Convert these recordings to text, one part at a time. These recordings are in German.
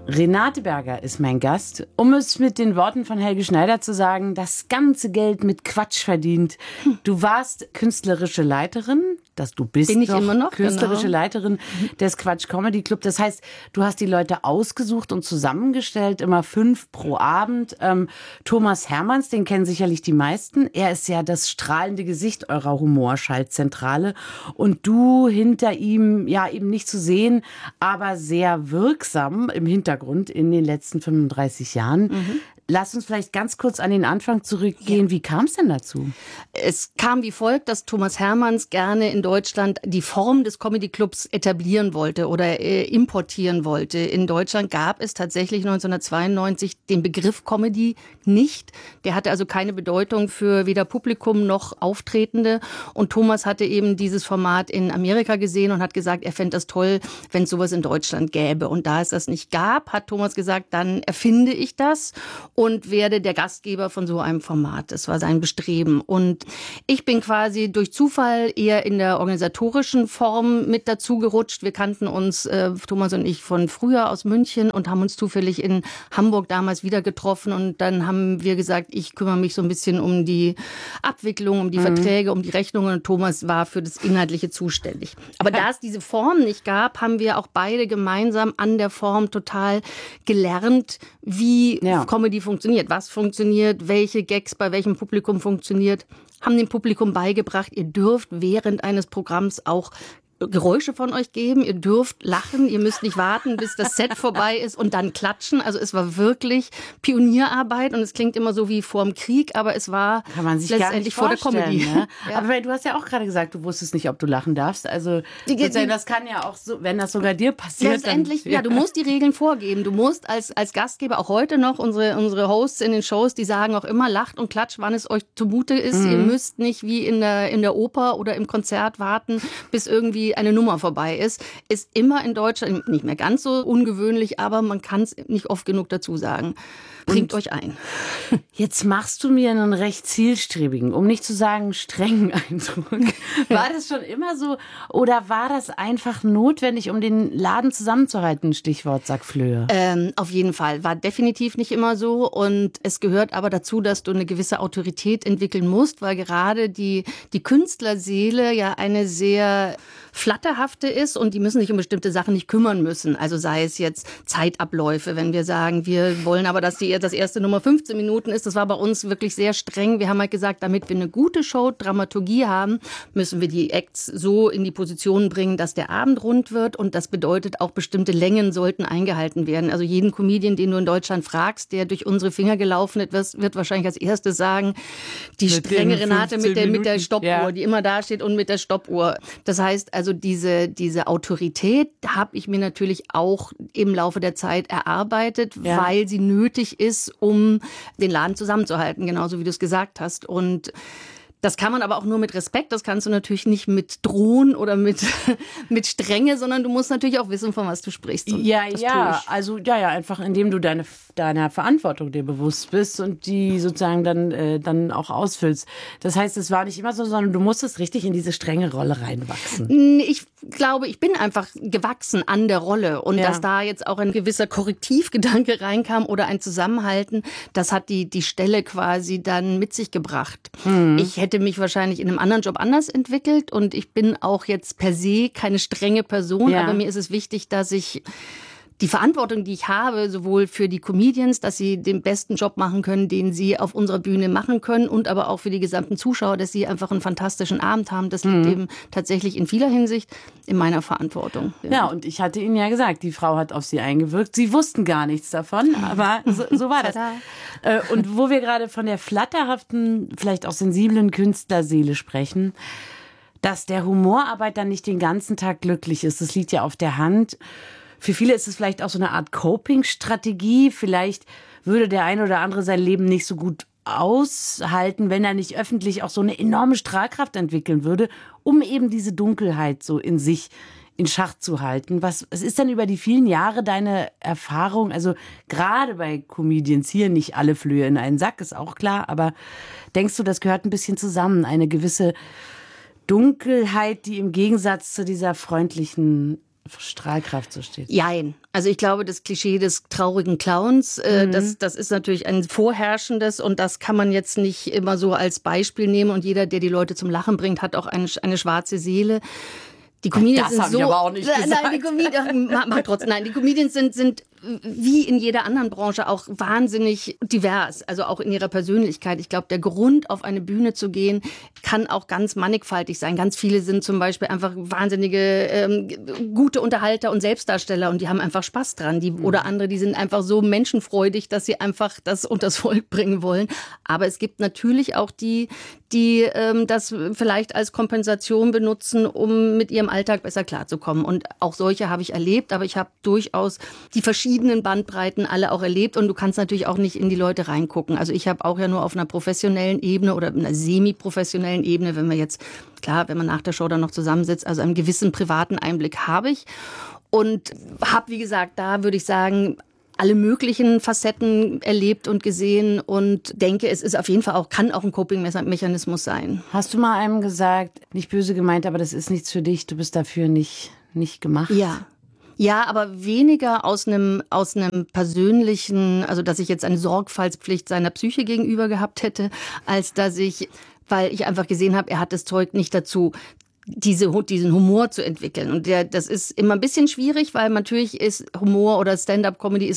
Renate Berger ist mein Gast. Um es mit den Worten von Helge Schneider zu sagen, das ganze Geld mit Quatsch verdient. Du warst künstlerische Leiterin, du bist Bin ich immer noch, künstlerische Leiterin des Quatsch Comedy Club. Das heißt, du hast die Leute ausgesucht und zusammengestellt, immer 5 pro Abend. Thomas Hermanns, den kennen sicherlich die meisten. Er ist ja das strahlende Gesicht eurer Humorschaltzentrale. Und du hinter ihm, ja eben nicht zu sehen, aber sehr wirksam im Hintergrund in den letzten 35 Jahren. Lass uns vielleicht ganz kurz an den Anfang zurückgehen. Ja. Wie kam es denn dazu? Es kam wie folgt, dass Thomas Hermanns gerne in Deutschland die Form des Comedy-Clubs etablieren wollte oder importieren wollte. In Deutschland gab es tatsächlich 1992 den Begriff Comedy nicht. Der hatte also keine Bedeutung für weder Publikum noch Auftretende. Und Thomas hatte eben dieses Format in Amerika gesehen und hat gesagt, er fände das toll, wenn es sowas in Deutschland gäbe. Und da es das nicht gab, hat Thomas gesagt, dann erfinde ich das und werde der Gastgeber von so einem Format. Das war sein Bestreben. Und ich bin quasi durch Zufall eher in der organisatorischen Form mit dazu gerutscht. Wir kannten uns, Thomas und ich, von früher aus München und haben uns zufällig in Hamburg damals wieder getroffen. Und dann haben wir gesagt, ich kümmere mich so ein bisschen um die Abwicklung, um die Verträge, um die Rechnungen. Und Thomas war für das Inhaltliche zuständig. Aber da es diese Form nicht gab, haben wir auch beide gemeinsam an der Form total gelernt, wie Comedy funktioniert, was funktioniert, welche Gags bei welchem Publikum funktioniert, haben dem Publikum beigebracht, ihr dürft während eines Programms auch Geräusche von euch geben, ihr dürft lachen, ihr müsst nicht warten, bis das Set vorbei ist und dann klatschen. Also es war wirklich Pionierarbeit und es klingt immer so wie vor dem Krieg, aber es war letztendlich vor der Comedy. Ne? Ja. Aber du hast ja auch gerade gesagt, du wusstest nicht, ob du lachen darfst. Also das kann ja auch so, wenn das sogar dir passiert. Letztendlich, dann, du musst die Regeln vorgeben. Du musst als Gastgeber auch heute noch unsere Hosts in den Shows, die sagen auch immer, lacht und klatscht, wann es euch zumute ist. Ihr müsst nicht wie in der Oper oder im Konzert warten, bis irgendwie eine Nummer vorbei ist immer in Deutschland nicht mehr ganz so ungewöhnlich, aber man kann es nicht oft genug dazu sagen. Bringt euch ein. Jetzt machst du mir einen recht zielstrebigen, um nicht zu sagen strengen Eindruck. War das schon immer so oder war das einfach notwendig, um den Laden zusammenzuhalten? Stichwort Sackflöhe. Auf jeden Fall. War definitiv nicht immer so und es gehört aber dazu, dass du eine gewisse Autorität entwickeln musst, weil gerade die Künstlerseele ja eine sehr flatterhafte ist und die müssen sich um bestimmte Sachen nicht kümmern müssen. Also sei es jetzt Zeitabläufe, wenn wir sagen, wir wollen aber, dass das erste Nummer 15 Minuten ist. Das war bei uns wirklich sehr streng. Wir haben halt gesagt, damit wir eine gute Show, Dramaturgie haben, müssen wir die Acts so in die Position bringen, dass der Abend rund wird und das bedeutet auch bestimmte Längen sollten eingehalten werden. Also jeden Comedian, den du in Deutschland fragst, der durch unsere Finger gelaufen ist, wird wahrscheinlich als erstes sagen, die strenge Renate mit der Stoppuhr, die immer da steht und mit der Stoppuhr. Das heißt also, diese Autorität habe ich mir natürlich auch im Laufe der Zeit erarbeitet, weil sie nötig ist, um den Laden zusammenzuhalten, genauso wie du es gesagt hast. Und das kann man aber auch nur mit Respekt, das kannst du natürlich nicht mit Drohen oder mit Strenge, sondern du musst natürlich auch wissen, von was du sprichst. Und einfach indem du deiner Verantwortung dir bewusst bist und die sozusagen dann auch ausfüllst. Das heißt, es war nicht immer so, sondern du musstest richtig in diese strenge Rolle reinwachsen. Ich glaube, ich bin einfach gewachsen an der Rolle und dass da jetzt auch ein gewisser Korrektivgedanke reinkam oder ein Zusammenhalten, das hat die Stelle quasi dann mit sich gebracht. Ich hätte mich wahrscheinlich in einem anderen Job anders entwickelt und ich bin auch jetzt per se keine strenge Person, aber mir ist es wichtig, dass ich die Verantwortung, die ich habe, sowohl für die Comedians, dass sie den besten Job machen können, den sie auf unserer Bühne machen können und aber auch für die gesamten Zuschauer, dass sie einfach einen fantastischen Abend haben. Das liegt eben tatsächlich in vieler Hinsicht in meiner Verantwortung. Ja, und ich hatte Ihnen ja gesagt, die Frau hat auf Sie eingewirkt. Sie wussten gar nichts davon, aber so war das. Und wo wir gerade von der flatterhaften, vielleicht auch sensiblen Künstlerseele sprechen, dass der Humorarbeiter nicht den ganzen Tag glücklich ist, das liegt ja auf der Hand. Für viele ist es vielleicht auch so eine Art Coping-Strategie. Vielleicht würde der eine oder andere sein Leben nicht so gut aushalten, wenn er nicht öffentlich auch so eine enorme Strahlkraft entwickeln würde, um eben diese Dunkelheit so in sich in Schach zu halten. Was ist denn über die vielen Jahre deine Erfahrung? Also gerade bei Comedians hier, nicht alle Flöhe in einen Sack, ist auch klar, aber denkst du, das gehört ein bisschen zusammen? Eine gewisse Dunkelheit, die im Gegensatz zu dieser freundlichen Strahlkraft so steht. Jein. Also ich glaube, das Klischee des traurigen Clowns, das ist natürlich ein vorherrschendes und das kann man jetzt nicht immer so als Beispiel nehmen und jeder, der die Leute zum Lachen bringt, hat auch eine schwarze Seele. Die Comedians das habe ich aber auch nicht gesagt. Nein, die Comedians sind wie in jeder anderen Branche auch wahnsinnig divers, also auch in ihrer Persönlichkeit. Ich glaube, der Grund, auf eine Bühne zu gehen, kann auch ganz mannigfaltig sein. Ganz viele sind zum Beispiel einfach wahnsinnige gute Unterhalter und Selbstdarsteller und die haben einfach Spaß dran. Oder andere, die sind einfach so menschenfreudig, dass sie einfach das unters Volk bringen wollen. Aber es gibt natürlich auch die das vielleicht als Kompensation benutzen, um mit ihrem Alltag besser klarzukommen. Und auch solche habe ich erlebt, aber ich habe durchaus die verschiedenen Bandbreiten alle auch erlebt und du kannst natürlich auch nicht in die Leute reingucken. Also ich habe auch ja nur auf einer professionellen Ebene oder einer semi-professionellen Ebene, wenn man nach der Show dann noch zusammensitzt, also einen gewissen privaten Einblick habe ich und habe, wie gesagt, da würde ich sagen, alle möglichen Facetten erlebt und gesehen und denke, es ist auf jeden Fall kann auch ein Coping-Mechanismus sein. Hast du mal einem gesagt, nicht böse gemeint, aber das ist nichts für dich, du bist dafür nicht gemacht? Ja, aber weniger aus einem persönlichen, also dass ich jetzt eine Sorgfaltspflicht seiner Psyche gegenüber gehabt hätte, als weil ich einfach gesehen habe, er hat das Zeug nicht dazu, diesen Humor zu entwickeln. Und das ist immer ein bisschen schwierig, weil natürlich ist Humor oder Stand-up-Comedy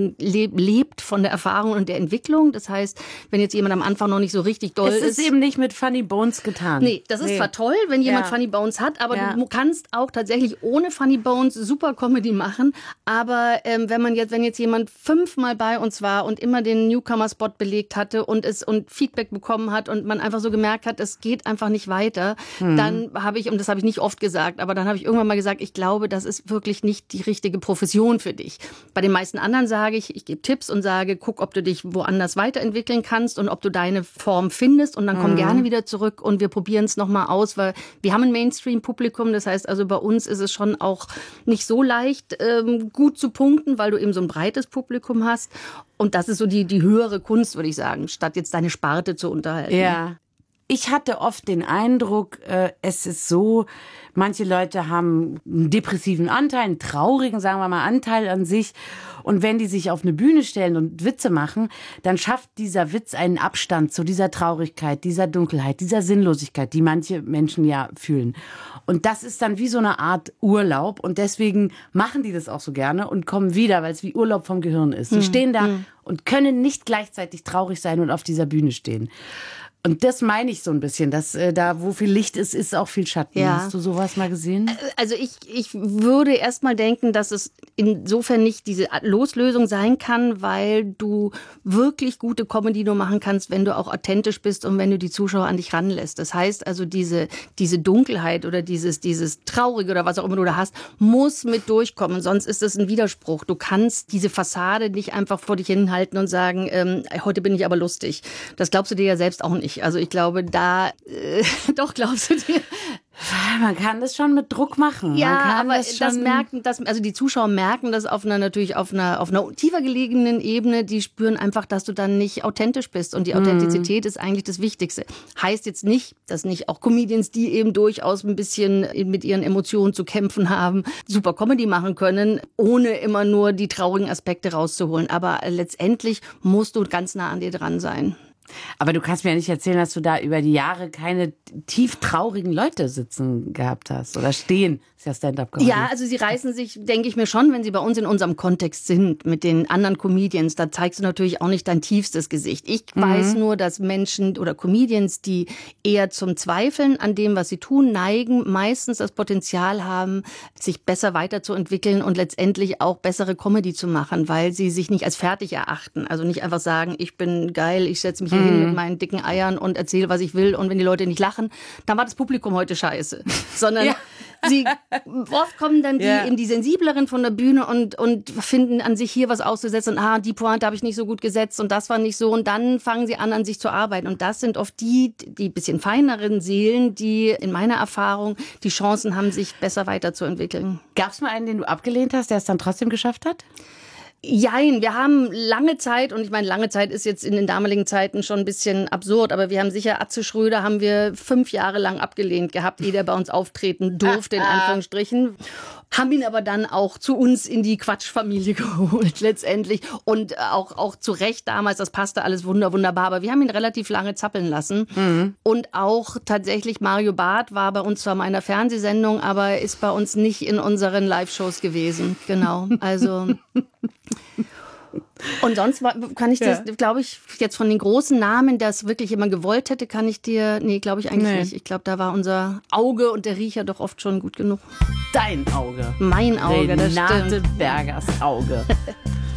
lebt von der Erfahrung und der Entwicklung. Das heißt, wenn jetzt jemand am Anfang noch nicht so richtig doll ist. Es ist eben nicht mit Funny Bones getan. Nee, das ist zwar toll, wenn jemand Funny Bones hat, aber du kannst auch tatsächlich ohne Funny Bones super Comedy machen. Aber wenn jetzt jemand 5-mal bei uns war und immer den Newcomer-Spot belegt hatte und Feedback bekommen hat und man einfach so gemerkt hat, es geht einfach nicht weiter, dann und das habe ich nicht oft gesagt, aber dann habe ich irgendwann mal gesagt, ich glaube, das ist wirklich nicht die richtige Profession für dich. Bei den meisten anderen sage ich gebe Tipps und sage, guck, ob du dich woanders weiterentwickeln kannst und ob du deine Form findest und dann komm gerne wieder zurück und wir probieren es nochmal aus, weil wir haben ein Mainstream-Publikum, das heißt also bei uns ist es schon auch nicht so leicht, gut zu punkten, weil du eben so ein breites Publikum hast und das ist so die höhere Kunst, würde ich sagen, statt jetzt deine Sparte zu unterhalten. Ja. Ich hatte oft den Eindruck, es ist so, manche Leute haben einen depressiven Anteil, einen traurigen, sagen wir mal, Anteil an sich. Und wenn die sich auf eine Bühne stellen und Witze machen, dann schafft dieser Witz einen Abstand zu dieser Traurigkeit, dieser Dunkelheit, dieser Sinnlosigkeit, die manche Menschen ja fühlen. Und das ist dann wie so eine Art Urlaub. Und deswegen machen die das auch so gerne und kommen wieder, weil es wie Urlaub vom Gehirn ist. Sie stehen da und können nicht gleichzeitig traurig sein und auf dieser Bühne stehen. Und das meine ich so ein bisschen, dass da, wo viel Licht ist, ist auch viel Schatten. Ja. Hast du sowas mal gesehen? Also ich würde erst mal denken, dass es insofern nicht diese Loslösung sein kann, weil du wirklich gute Comedy nur machen kannst, wenn du auch authentisch bist und wenn du die Zuschauer an dich ranlässt. Das heißt also, diese Dunkelheit oder dieses Traurige oder was auch immer du da hast, muss mit durchkommen. Sonst ist das ein Widerspruch. Du kannst diese Fassade nicht einfach vor dich hinhalten und sagen, heute bin ich aber lustig. Das glaubst du dir ja selbst auch nicht. Also ich glaube, doch glaubst du dir. Man kann das schon mit Druck machen. Ja, aber die Zuschauer merken das auf einer tiefer gelegenen Ebene. Die spüren einfach, dass du dann nicht authentisch bist. Und die Authentizität ist eigentlich das Wichtigste. Heißt jetzt nicht, dass nicht auch Comedians, die eben durchaus ein bisschen mit ihren Emotionen zu kämpfen haben, super Comedy machen können, ohne immer nur die traurigen Aspekte rauszuholen. Aber letztendlich musst du ganz nah an dir dran sein. Aber du kannst mir ja nicht erzählen, dass du da über die Jahre keine tief traurigen Leute sitzen gehabt hast oder stehen. Das ist ja Stand-up-Comedy. Ja, also sie reißen sich, denke ich mir schon, wenn sie bei uns in unserem Kontext sind, mit den anderen Comedians, da zeigst du natürlich auch nicht dein tiefstes Gesicht. Ich weiß nur, dass Menschen oder Comedians, die eher zum Zweifeln an dem, was sie tun, neigen, meistens das Potenzial haben, sich besser weiterzuentwickeln und letztendlich auch bessere Comedy zu machen, weil sie sich nicht als fertig erachten. Also nicht einfach sagen, ich bin geil, ich setze mich hier hin mit meinen dicken Eiern und erzähle, was ich will und wenn die Leute nicht lachen, dann war das Publikum heute scheiße. Sondern oft kommen dann die Sensibleren von der Bühne und finden an sich hier was auszusetzen und die Pointe habe ich nicht so gut gesetzt und das war nicht so und dann fangen sie an sich zu arbeiten und das sind oft die bisschen feineren Seelen, die in meiner Erfahrung die Chancen haben, sich besser weiterzuentwickeln. Gab es mal einen, den du abgelehnt hast, der es dann trotzdem geschafft hat? Jein, wir haben lange Zeit, und ich meine, lange Zeit ist jetzt in den damaligen Zeiten schon ein bisschen absurd, aber wir haben sicher Atze Schröder haben wir 5 Jahre lang abgelehnt gehabt, ehe der bei uns auftreten durfte, in Anführungsstrichen. Haben ihn aber dann auch zu uns in die Quatschfamilie geholt letztendlich und auch zu Recht damals, das passte alles wunderbar, aber wir haben ihn relativ lange zappeln lassen und auch tatsächlich Mario Barth war bei uns zwar mal in einer Fernsehsendung, aber ist bei uns nicht in unseren Live-Shows gewesen, genau, also... Und sonst kann ich dir, glaube ich, jetzt von den großen Namen, das wirklich jemand gewollt hätte, kann ich dir, glaube ich eigentlich nicht. Ich glaube, da war unser Auge und der Riecher doch oft schon gut genug. Dein Auge. Mein Auge, das stimmt. Renate Bergers Auge.